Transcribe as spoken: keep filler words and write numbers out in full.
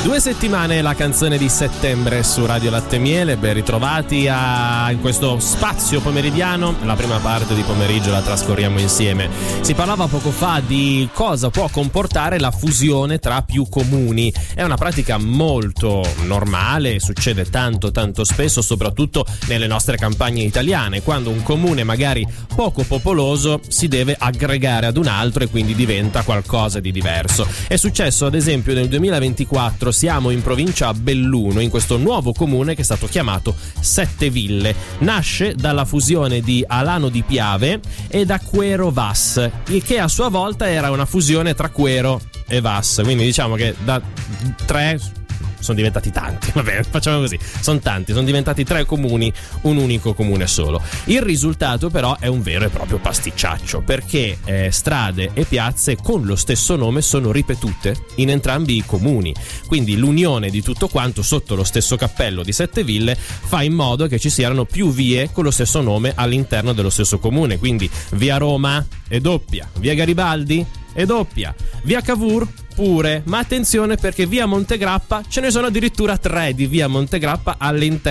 Due settimane la canzone di settembre su Radio Latte Miele. Ben ritrovati a, in questo spazio pomeridiano. La prima parte di pomeriggio la trascorriamo insieme. Si parlava poco fa di cosa può comportare la fusione tra più comuni. È una pratica molto normale, succede tanto tanto spesso, soprattutto nelle nostre campagne italiane, quando un comune magari poco popoloso si deve aggregare ad un altro e quindi diventa qualcosa di diverso. È successo ad esempio nel duemilaventiquattro. Siamo in provincia Belluno, in questo nuovo comune che è stato chiamato Sette Ville. Nasce dalla fusione di Alano di Piave e da Quero Vas, che a sua volta era una fusione tra Quero e Vas, quindi diciamo che da tre sono diventati tanti, vabbè, facciamo così, sono tanti, sono diventati tre comuni, un unico comune solo. Il risultato però è un vero e proprio pasticciaccio, perché eh, strade e piazze con lo stesso nome sono ripetute in entrambi i comuni, quindi l'unione di tutto quanto sotto lo stesso cappello di Sette Ville fa in modo che ci siano più vie con lo stesso nome all'interno dello stesso comune, quindi via Roma è doppia, via Garibaldi è doppia, via Cavour pure, ma attenzione perché via Montegrappa ce ne sono addirittura tre di via Montegrappa all'interno